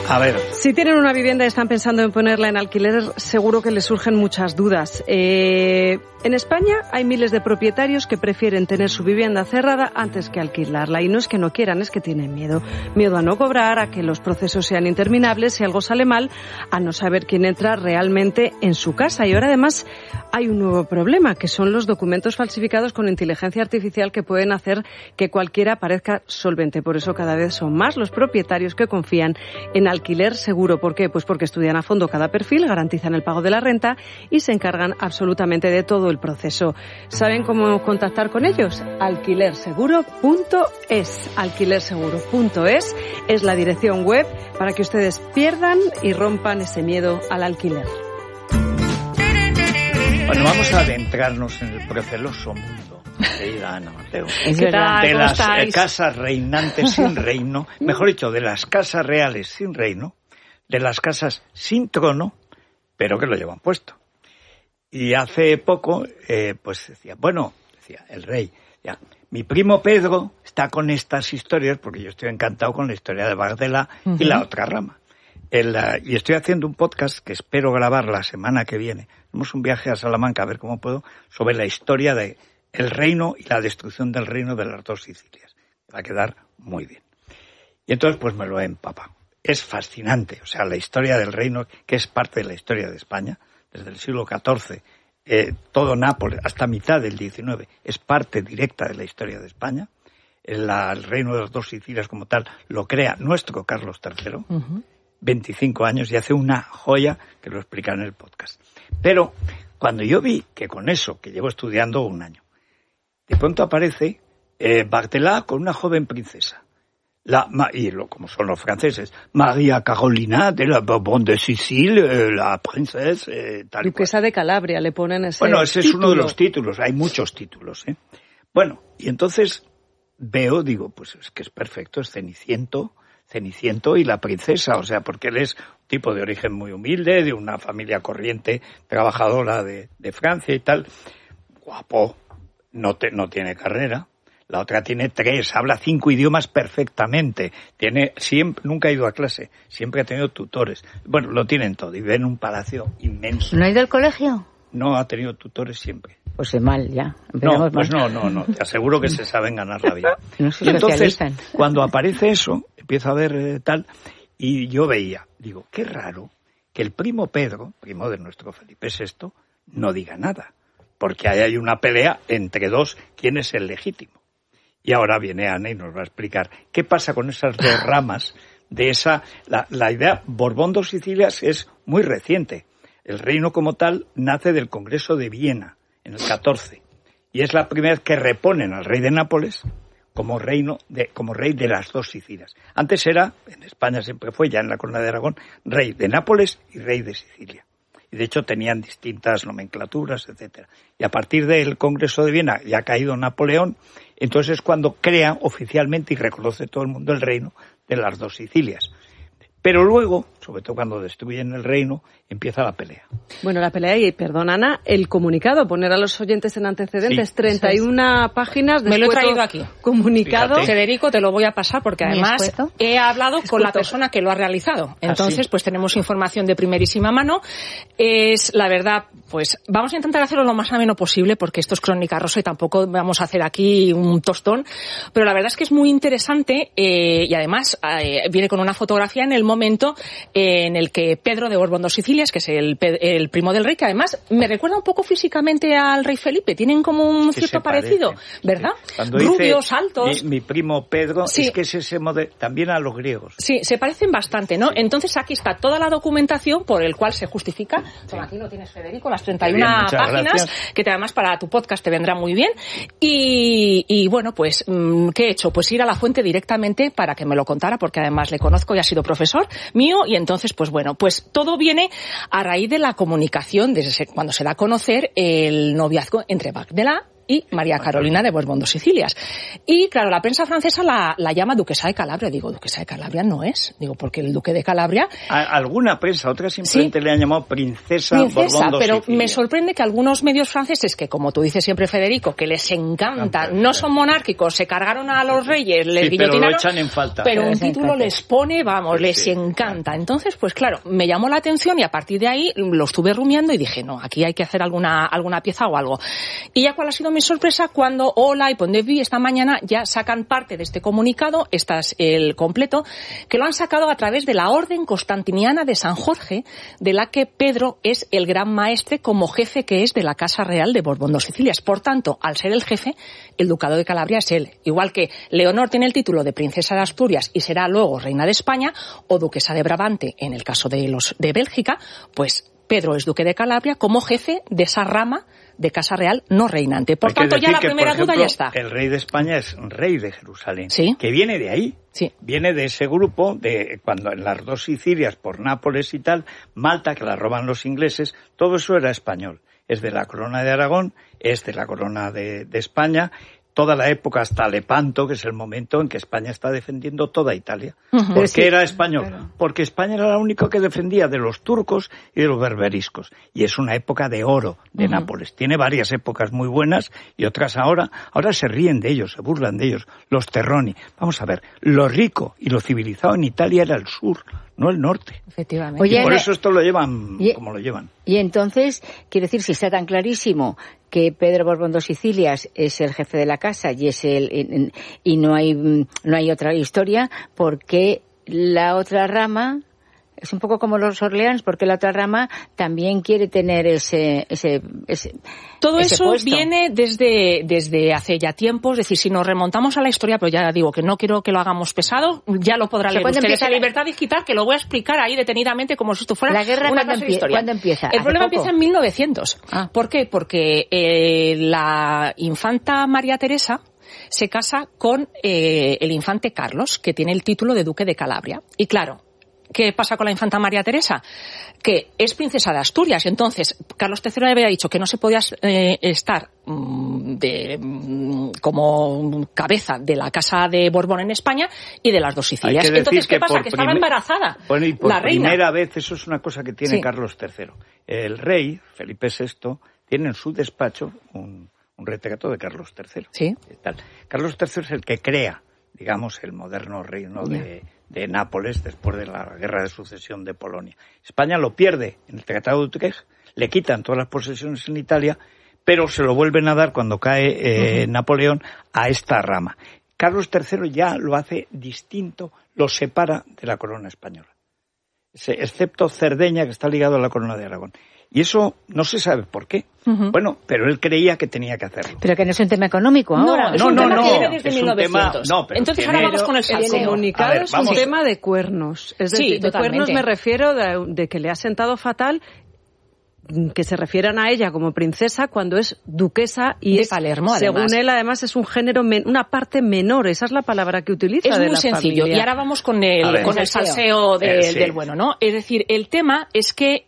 A ver. Si tienen una vivienda y están pensando en ponerla en alquiler, seguro que les surgen muchas dudas. En España hay miles de propietarios que prefieren tener su vivienda cerrada antes que alquilarla. Y no es que no quieran, es que tienen miedo. Miedo a no cobrar, a que los procesos sean interminables, si algo sale mal, a no saber quién entra realmente en su casa. Y ahora además hay un nuevo problema, que son los documentos falsificados con inteligencia artificial que pueden hacer que cualquiera parezca solvente. Por eso cada vez son más los propietarios que confían en alquiler seguro. ¿Por qué? Pues porque estudian a fondo cada perfil, garantizan el pago de la renta y se encargan absolutamente de todo el proceso. ¿Saben cómo contactar con ellos? Alquilerseguro.es. Alquilerseguro.es es la dirección web para que ustedes pierdan y rompan ese miedo al alquiler. Bueno, vamos a adentrarnos en el proceloso mundo, querida Ana Mateo, ¿Qué de las casas reinantes sin reino, mejor dicho, de las casas reales sin reino, de las casas sin trono, pero que lo llevan puesto. Y hace poco, pues decía el rey, mi primo Pedro está con estas historias, porque yo estoy encantado con la historia de Bardella y la otra rama. Y estoy haciendo un podcast que espero grabar la semana que viene. Hacemos un viaje a Salamanca, a ver cómo puedo, sobre la historia de el reino y la destrucción del reino de las dos Sicilias. Va a quedar muy bien. Y entonces pues me lo he empapado. Es fascinante, o sea, la historia del reino, que es parte de la historia de España, desde el siglo XIV, todo Nápoles, hasta mitad del XIX, es parte directa de la historia de España. El reino de las dos Sicilias como tal lo crea nuestro Carlos III, 25 años, y hace una joya que lo explica en el podcast. Pero cuando yo vi que con eso, que llevo estudiando un año, de pronto aparece Bardella con una joven princesa. Como son los franceses, María Carolina de la Bourbon de Sicile, la princesa, tal y Duquesa de Calabria, le ponen ese Bueno, ese título. Es uno de los títulos, hay muchos títulos, ¿eh? Bueno, y entonces digo, pues es que es perfecto, es Ceniciento y la princesa, o sea, porque él es un tipo de origen muy humilde, de una familia corriente, trabajadora de Francia y tal, guapo, no tiene carrera. La otra tiene 3, habla 5 idiomas perfectamente, nunca ha ido a clase, siempre ha tenido tutores. Bueno, lo tienen todo y vive en un palacio inmenso. ¿No ha ido al colegio? No, ha tenido tutores siempre. Pues es mal, ya. No, pues no, te aseguro que se saben ganar la vida. No se y entonces, socializan. cuando aparece eso, empiezo a ver tal, y yo veía, digo, qué raro que el primo Pedro, primo de nuestro Felipe VI, no diga nada, porque ahí hay una pelea entre dos, ¿quién es el legítimo? Y ahora viene Ana y nos va a explicar qué pasa con esas dos ramas de esa... La idea Borbón dos Sicilias es muy reciente. El reino como tal nace del Congreso de Viena, en el 14. Y es la primera vez que reponen al rey de Nápoles como rey de las dos Sicilias. Antes era, en España siempre fue, ya en la Corona de Aragón, rey de Nápoles y rey de Sicilia. Y de hecho tenían distintas nomenclaturas, etcétera. Y a partir del Congreso de Viena, ya ha caído Napoleón, entonces es cuando crean oficialmente y reconoce todo el mundo el reino de las dos Sicilias. Pero luego, sobre todo cuando destruyen el reino, empieza la pelea. Bueno, la pelea y, perdón, Ana, el comunicado, poner a los oyentes en antecedentes, 31 páginas. Me lo he traído aquí. Comunicado. Fíjate. Federico, te lo voy a pasar porque además he hablado con la persona que lo ha realizado. Entonces, pues tenemos información de primerísima mano. Es, la verdad, pues vamos a intentar hacerlo lo más ameno posible porque esto es Crónica Rosa y tampoco vamos a hacer aquí un tostón. Pero la verdad es que es muy interesante y además viene con una fotografía en el momento en el que Pedro de Borbón dos Sicilias, que es el primo del rey, que además me recuerda un poco físicamente al rey Felipe, tienen como un cierto parecido, ¿verdad? Cuando Rubios, altos. Mi primo Pedro, es que es ese modelo, también a los griegos. Sí, se parecen bastante, ¿no? Sí. Entonces aquí está toda la documentación por el cual se justifica. Sí. Aquí lo tienes, Federico, las 31 bien, páginas, gracias. que además para tu podcast te vendrá muy bien. Y bueno, pues, ¿qué he hecho? Pues ir a la fuente directamente para que me lo contara, porque además le conozco y ha sido profesor mío, y entonces, pues bueno, pues todo viene a raíz de la comunicación, desde cuando se da a conocer el noviazgo entre Bardella y María Carolina de Borbón-Dos-Sicilias. Y claro, la prensa francesa la llama duquesa de Calabria. Digo, duquesa de Calabria no es. Digo, porque el duque de Calabria... Alguna prensa, otra simplemente le han llamado princesa Borbón-Dos-Sicilias. Pero me sorprende que algunos medios franceses, que como tú dices siempre, Federico, que les encanta, no son monárquicos, se cargaron a los reyes, les guillotinaron, pero lo echan en falta. Pero un título les pone, les encanta. Entonces, pues claro, me llamó la atención y a partir de ahí lo estuve rumiando y dije, no, aquí hay que hacer alguna pieza o algo. Y ya cuál ha sido mi sorpresa cuando Hola y Pondevue esta mañana ya sacan parte de este comunicado, este es el completo, que lo han sacado a través de la Orden Constantiniana de San Jorge, de la que Pedro es el gran maestre como jefe que es de la Casa Real de Borbón-Dos-Sicilias. Por tanto, al ser el jefe, el Ducado de Calabria es él. Igual que Leonor tiene el título de princesa de Asturias y será luego reina de España, o duquesa de Brabante en el caso de Bélgica, pues Pedro es duque de Calabria como jefe de esa rama de Casa Real no reinante. Por tanto, ya la primera duda ya está. El rey de España es rey de Jerusalén, ¿sí? Que viene de ahí. Sí. Viene de ese grupo de cuando en las dos Sicilias, por Nápoles y tal, Malta, que la roban los ingleses, todo eso era español. Es de la corona de Aragón, es de la corona de España, toda la época hasta Lepanto, que es el momento en que España está defendiendo toda Italia. ¿Por qué era español? Claro. Porque España era la única que defendía de los turcos y de los berberiscos. Y es una época de oro de Nápoles. Tiene varias épocas muy buenas y otras ahora se ríen de ellos, se burlan de ellos. Los Terroni. Vamos a ver, lo rico y lo civilizado en Italia era el sur, no el norte. Efectivamente. Oye, y por eso esto lo llevan como lo llevan. Y entonces, quiero decir, si está tan clarísimo que Pedro Borbón-Dos-Sicilias es el jefe de la casa y es y no hay otra historia, porque la otra rama es un poco como los Orleans, porque la otra rama también quiere tener ese todo ese eso puesto. Viene desde hace ya tiempo, es decir, si nos remontamos a la historia, pero ya digo que no quiero que lo hagamos pesado, ya lo podrán leer ustedes en Libertad Digital, que lo voy a explicar ahí detenidamente como si esto fuera la guerra una clase de historia. ¿Cuándo empieza? El problema empieza en 1900. ¿Por qué? Porque la infanta María Teresa se casa con el infante Carlos, que tiene el título de duque de Calabria. Y claro, ¿qué pasa con la infanta María Teresa? Que es princesa de Asturias. Entonces, Carlos III había dicho que no se podía estar como cabeza de la Casa de Borbón en España y de las dos Sicilias. Entonces, ¿qué pasa? Que estaba embarazada y por la reina. Primera vez, eso es una cosa que tiene Carlos III. El rey, Felipe VI, tiene en su despacho un retrato de Carlos III. Sí. Carlos III es el que crea, digamos, el moderno reino de Nápoles después de la guerra de sucesión de Polonia. España lo pierde en el Tratado de Utrecht, le quitan todas las posesiones en Italia, pero se lo vuelven a dar cuando cae Napoleón a esta rama. Carlos III ya lo hace distinto, lo separa de la corona española, excepto Cerdeña, que está ligado a la corona de Aragón. Y eso no se sabe por qué. Bueno, pero él creía que tenía que hacerlo. Pero que no es un tema económico ahora. No, es un tema que viene desde 1900. Entonces ahora vamos con el salseo. El comunicado es un tema de cuernos. Es decir, de cuernos me refiero de que le ha sentado fatal que se refieran a ella como princesa cuando es duquesa y de Palermo, según él, además es un género, una parte menor. Esa es la palabra que utiliza. Es de muy la sencillo. familia. Y ahora vamos con el salseo del bueno, ¿no? Es decir, el tema es que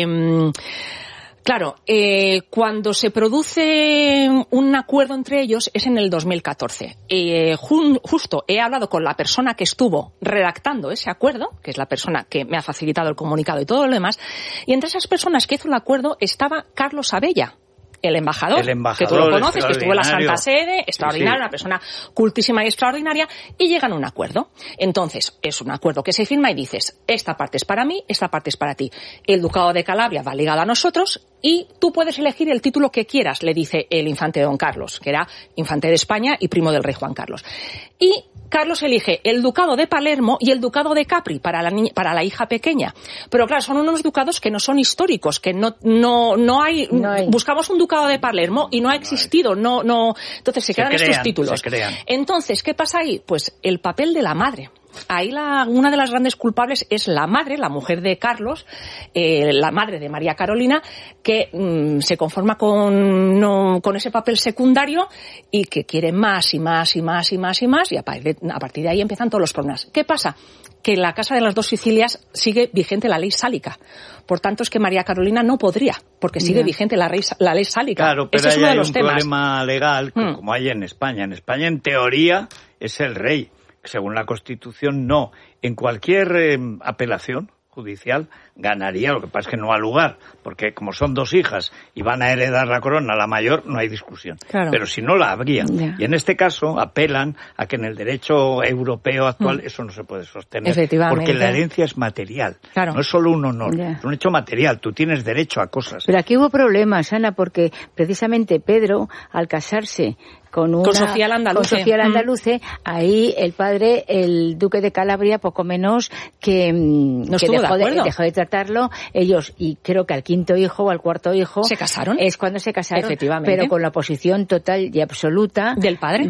claro, cuando se produce un acuerdo entre ellos es en el 2014. Justo he hablado con la persona que estuvo redactando ese acuerdo, que es la persona que me ha facilitado el comunicado y todo lo demás, y entre esas personas que hizo el acuerdo estaba Carlos Abella. El embajador, que tú lo conoces, que estuvo en la Santa Sede, extraordinaria, una persona cultísima y extraordinaria, y llegan a un acuerdo. Entonces, es un acuerdo que se firma y dices, esta parte es para mí, esta parte es para ti. El Ducado de Calabria va ligado a nosotros y tú puedes elegir el título que quieras, le dice el infante Don Carlos, que era infante de España y primo del rey Juan Carlos. Y Carlos elige el Ducado de Palermo y el Ducado de Capri para la hija pequeña. Pero claro, son unos ducados que no son históricos, que no hay. Buscamos un Ducado de Palermo y no ha existido, no. Entonces se quedan estos títulos. Entonces, ¿qué pasa ahí? Pues el papel de la madre. ahí una de las grandes culpables es la madre, la mujer de Carlos, la madre de María Carolina, que se conforma con ese papel secundario y que quiere más y más y más y más y más, y a partir de ahí empiezan todos los problemas. ¿Qué pasa? Que en la Casa de las Dos Sicilias sigue vigente la ley sálica. Por tanto, es que María Carolina no podría, porque sigue vigente la ley sálica. Claro, pero ese es uno de los un temas. problema legal, como hay en España. En España, en teoría, es el rey. Según la Constitución, no. En cualquier apelación judicial ganaría, lo que pasa es que no ha lugar, porque como son 2 hijas y van a heredar la corona, la mayor, no hay discusión. Claro. Pero si no, la habría. Yeah. Y en este caso apelan a que en el derecho europeo actual eso no se puede sostener. Efectivamente. Porque la herencia es material. Claro. No es solo un honor, Yeah. es un hecho material. Tú tienes derecho a cosas. Pero aquí hubo problemas, Ana, porque precisamente Pedro, al casarse con Sofía Landaluce, ahí el padre, el duque de Calabria, poco menos que dejó de tratarlo. Ellos, y creo que al 5º hijo o al 4º hijo... ¿Se casaron? Es cuando se casaron. Efectivamente. Pero con la oposición total y absoluta... ¿Del padre?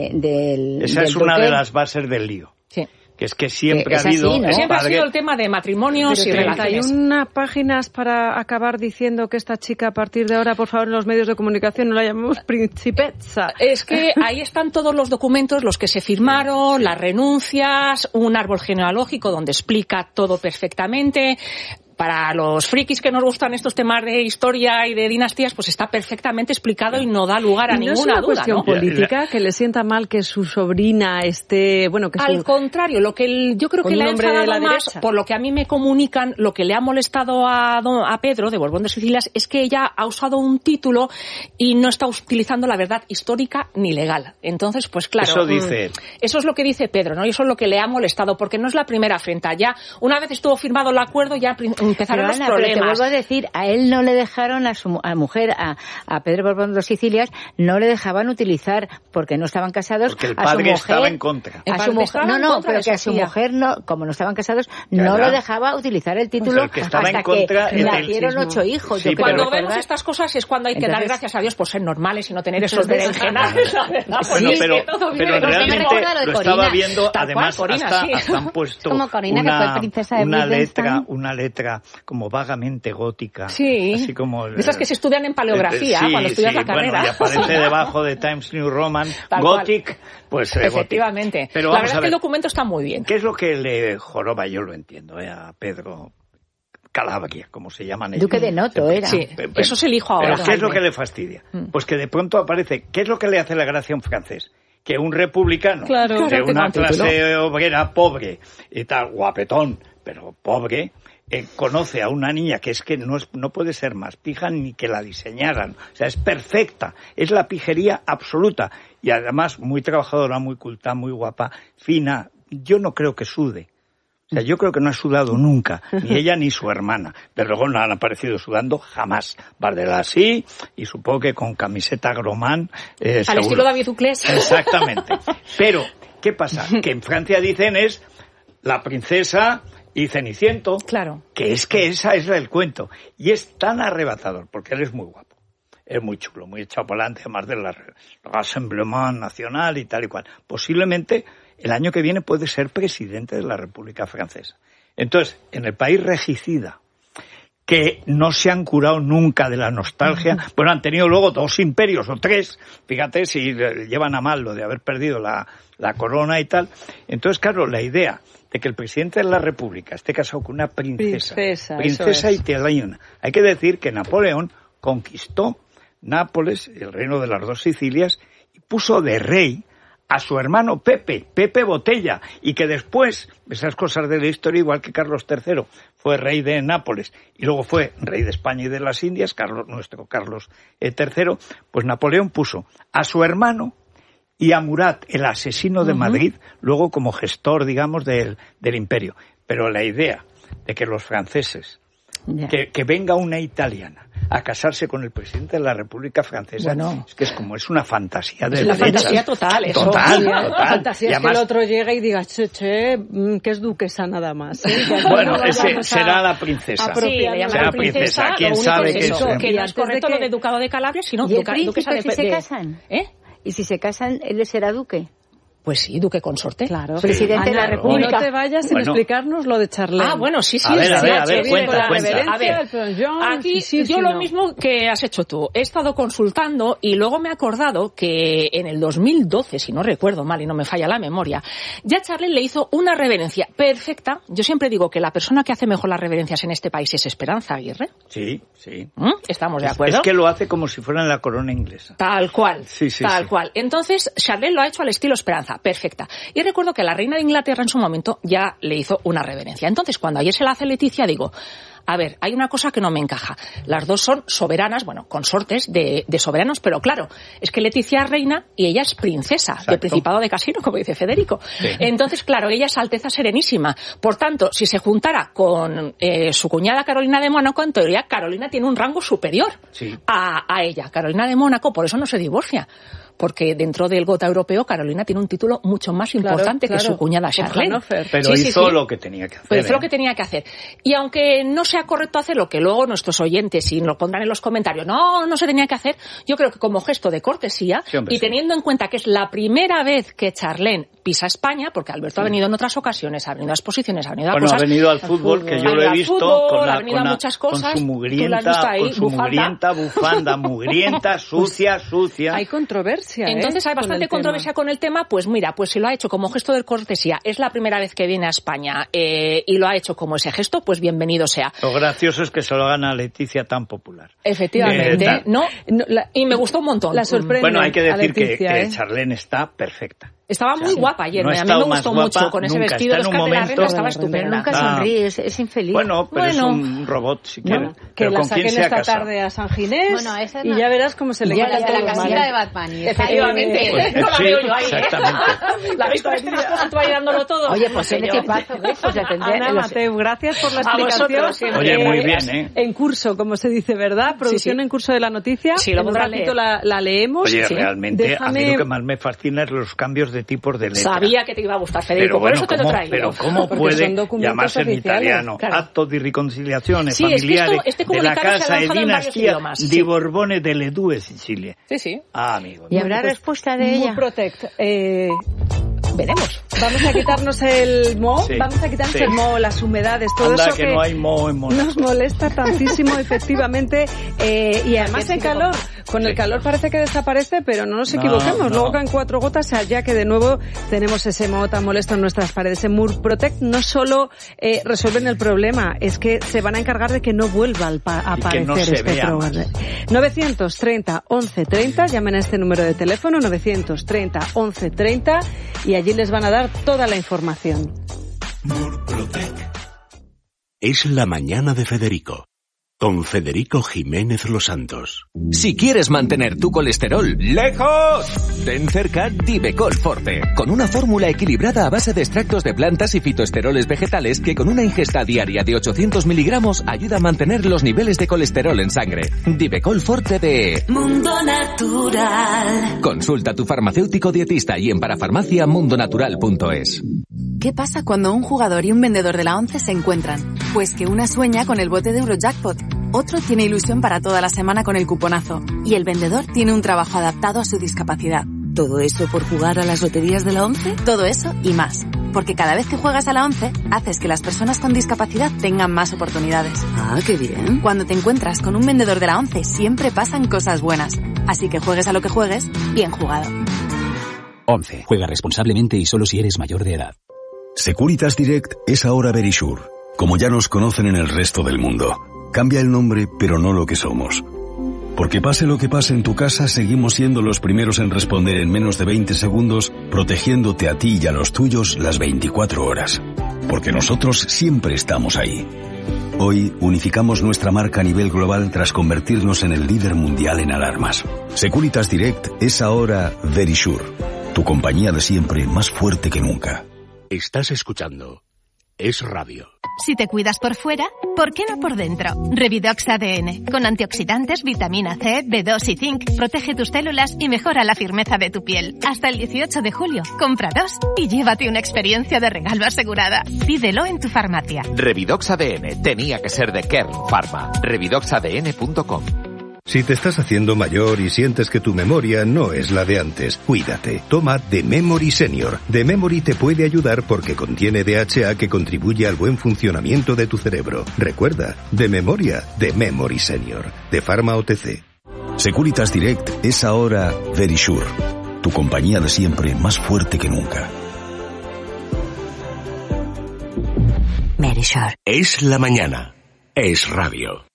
Esa es una de las bases del lío. Sí. Que es que siempre ha habido... así, ¿no? Siempre ha sido el tema de matrimonios y relaciones. 31 páginas para acabar diciendo que esta chica, a partir de ahora, por favor, en los medios de comunicación no la llamemos principessa. Es que ahí están todos los documentos, los que se firmaron, las renuncias, un árbol genealógico donde explica todo perfectamente. Para los frikis que nos gustan estos temas de historia y de dinastías, pues está perfectamente explicado y no da lugar a ninguna duda. ¿No es una cuestión ¿no? política que le sienta mal que su sobrina esté... Bueno, que Al contrario, lo que yo creo que le ha enfadado más, por lo que a mí me comunican, lo que le ha molestado a Pedro de Borbón de Sicilias es que ella ha usado un título y no está utilizando la verdad histórica ni legal. Entonces, pues claro... Eso dice... Eso es lo que dice Pedro, ¿no? Y eso es lo que le ha molestado, porque no es la primera afrenta. Ya, una vez estuvo firmado el acuerdo, ya empezaron los problemas. Pero te vuelvo a decir, a él no le dejaron, a mujer, a Pedro Borbón de Sicilias, no le dejaban utilizar, porque no estaban casados, porque el padre estaba en contra. A su mujer, pero que a su mujer, no, como no estaban casados, no lo dejaba utilizar el título que estaba hasta en contra que nacieron 8 hijos. Sí, cuando vemos estas cosas es cuando hay que dar gracias a Dios por ser normales y no tener esos berenjenales. Bueno, pero realmente lo estaba viendo, además hasta han puesto como Corina, que fue princesa de una letra como vagamente gótica. Sí, así como esas que se estudian en paleografía cuando estudias la carrera. Bueno, y aparece debajo de Times New Roman, Gothic, pues efectivamente. Gothic. Pero la verdad es que el documento está muy bien. ¿Qué es lo que le joroba? Yo lo entiendo, a Pedro Calabria, como se llaman ellos. Duque de Noto era. Sí, eso es el hijo ahora. Pero ¿qué es lo que le fastidia? Pues que de pronto aparece, ¿qué es lo que le hace la gracia a un francés? Que un republicano, de una clase obrera pobre y tal, guapetón, pero pobre, conoce a una niña que es que no puede ser más pija ni que la diseñaran. O sea, es perfecta, es la pijería absoluta. Y además muy trabajadora, muy culta, muy guapa, fina. Yo no creo que sude. O sea, yo creo que no ha sudado nunca, ni ella ni su hermana. Pero luego no han aparecido sudando jamás. Bardella sí, y supongo que con camiseta Gromán. Al estilo David Duclés. Exactamente. Pero, ¿qué pasa? Que en Francia dicen es la princesa y Ceniciento. Claro. Que esa es el cuento. Y es tan arrebatador, porque él es muy guapo. Es muy chulo, muy echado por delante, además del Rassemblement Nacional y tal y cual. Posiblemente el año que viene puede ser presidente de la República Francesa. Entonces, en el país regicida, que no se han curado nunca de la nostalgia, bueno, han tenido luego 2 imperios o 3, fíjate si llevan a mal lo de haber perdido la corona y tal. Entonces, claro, la idea de que el presidente de la República esté casado con una princesa italiana. Hay que decir que Napoleón conquistó Nápoles, el reino de las 2 Sicilias, y puso de rey a su hermano Pepe Botella, y que después, esas cosas de la historia, igual que Carlos III fue rey de Nápoles y luego fue rey de España y de las Indias, nuestro Carlos III, pues Napoleón puso a su hermano y a Murat, el asesino de Madrid, luego como gestor, digamos, del imperio. Pero la idea de que los franceses, que venga una italiana a casarse con el presidente de la República Francesa, es que es una fantasía de la fantasía total, eso. Total. La fantasía es que el otro llega y diga, che, que es duquesa nada más. Bueno, será la princesa. Sí, le llaman princesa. ¿Quién sabe que no es correcto lo de ducado de Calabria, sino ¿Y el duquesa príncipe, si se casan? ¿Eh? ¿Y si se casan, él será duque? Pues sí, duque consorte. Claro. Presidente de la República. Y no te vayas sin explicarnos lo de Charlene. Ah, bueno, sí. A ver, cuenta. A ver, aquí yo lo mismo que has hecho tú. He estado consultando y luego me he acordado que en el 2012, si no recuerdo mal y no me falla la memoria, ya Charlene le hizo una reverencia perfecta. Yo siempre digo que la persona que hace mejor las reverencias en este país es Esperanza Aguirre. Sí. ¿Estamos de acuerdo? Es que lo hace como si fuera en la corona inglesa. Tal cual. Sí. Cual. Entonces, Charlene lo ha hecho al estilo Esperanza. Perfecta. Y recuerdo que la reina de Inglaterra en su momento ya le hizo una reverencia. Entonces, cuando ayer se la hace Leticia, digo, a ver, hay una cosa que no me encaja. Las dos son soberanas, consortes de soberanos, pero claro, es que Leticia es reina y ella es princesa. Exacto. Del Principado de Casino, como dice Federico. Sí. Entonces, claro, ella es Alteza Serenísima. Por tanto, si se juntara con su cuñada Carolina de Mónaco, en teoría Carolina tiene un rango superior a ella. Carolina de Mónaco, por eso no se divorcia. Porque dentro del Gotha europeo, Carolina tiene un título mucho más importante que su cuñada Charlene. Pero hizo lo que tenía que hacer. Pero hizo lo que tenía que hacer. Y aunque no sea correcto hacerlo, que luego nuestros oyentes, si nos pondrán en los comentarios, no se tenía que hacer, yo creo que como gesto de cortesía, teniendo en cuenta que es la primera vez que Charlene pisa España, porque Alberto ha venido en otras ocasiones, ha venido a exposiciones, ha venido a cosas. Ha venido al fútbol, que yo lo he visto con su mugrienta bufanda, mugrienta, sucia. Hay controversia. Entonces hay bastante controversia con el tema. Pues mira, pues si lo ha hecho como gesto de cortesía, es la primera vez que viene a España y lo ha hecho como ese gesto, pues bienvenido sea. Lo gracioso es que se lo gana a Leticia tan popular. Efectivamente, y me gustó un montón. La sorprende. Bueno, hay que decir que Charlene está perfecta. Estaba muy guapa ayer, a mí me gustó mucho con ese vestido de Oscar de la Renta, estaba estupenda. Nunca sonríe, es infeliz. Bueno, pero es un robot, si quiere. Que la saquen esta tarde a San Ginés y ya verás cómo se le quita la casita de Batman. Efectivamente, no la veo yo ahí. Exactamente. La veis tú ahí dándolo todo. Oye, pues el equipazo, pues la tendré. Ana Mateu, gracias por la explicación. Oye, muy bien, En curso, como se dice, ¿verdad? Producción en curso de la noticia. Sí, lo podrá leer. La leemos. Oye, realmente, a mí lo que más me fascina es los cambios de tipos de letra. Sabía que te iba a gustar, Federico, por eso te lo traigo. Pero ¿cómo puede llamarse en italiano? Claro. Atto di riconciliazione familiare della casa e dinastia di Borbone delle due Sicilie. Sí. Amigo. ¿Y habrá respuesta de ella? Protect. Veremos. Vamos a quitarnos el moho, el moho, las humedades, todo eso que no hay moho en Mónaco. Nos molesta tantísimo, efectivamente, y además el calor. Con el calor parece que desaparece, pero no nos equivoquemos. Luego caen 4 gotas, ya que de nuevo tenemos ese moho tan molesto en nuestras paredes. En Murprotect no solo resuelven el problema, es que se van a encargar de que no vuelva a aparecer este problema. 930 11 30, llamen a este número de teléfono, 930 11 30, y allí les van a dar toda la información. Murprotect. Es la mañana de Federico. Con Federico Jiménez Los Santos. Si quieres mantener tu colesterol lejos, ten cerca Divecol Forte, con una fórmula equilibrada a base de extractos de plantas y fitoesteroles vegetales que con una ingesta diaria de 800 miligramos ayuda a mantener los niveles de colesterol en sangre. Divecol Forte de Mundo Natural. Consulta a tu farmacéutico dietista y en parafarmaciamundonatural.es. ¿Qué pasa cuando un jugador y un vendedor de la 11 se encuentran? Pues que una sueña con el bote de Eurojackpot, otro tiene ilusión para toda la semana con el cuponazo y el vendedor tiene un trabajo adaptado a su discapacidad. ¿Todo eso por jugar a las loterías de la 11? Todo eso y más. Porque cada vez que juegas a la 11, haces que las personas con discapacidad tengan más oportunidades. Ah, qué bien. Cuando te encuentras con un vendedor de la 11, siempre pasan cosas buenas. Así que juegues a lo que juegues, bien jugado. 11. Juega responsablemente y solo si eres mayor de edad. Securitas Direct es ahora Verisure, como ya nos conocen en el resto del mundo. Cambia el nombre, pero no lo que somos. Porque pase lo que pase en tu casa, seguimos siendo los primeros en responder en menos de 20 segundos, protegiéndote a ti y a los tuyos las 24 horas. Porque nosotros siempre estamos ahí. Hoy unificamos nuestra marca a nivel global tras convertirnos en el líder mundial en alarmas. Securitas Direct es ahora Verisure, tu compañía de siempre más fuerte que nunca. Estás escuchando Es Radio. Si te cuidas por fuera, ¿por qué no por dentro? Revidox ADN, con antioxidantes, vitamina C, B2 y zinc, protege tus células y mejora la firmeza de tu piel. Hasta el 18 de julio, compra 2 y llévate una experiencia de regalo asegurada. Pídelo en tu farmacia. Revidox ADN, tenía que ser de Kern Pharma. Revidoxadn.com. Si te estás haciendo mayor y sientes que tu memoria no es la de antes, cuídate. Toma The Memory Senior. The Memory te puede ayudar porque contiene DHA que contribuye al buen funcionamiento de tu cerebro. Recuerda, de memoria, The Memory Senior. De Pharma OTC. Securitas Direct es ahora Verisure. Tu compañía de siempre más fuerte que nunca. Verisure. Es la mañana. Es radio.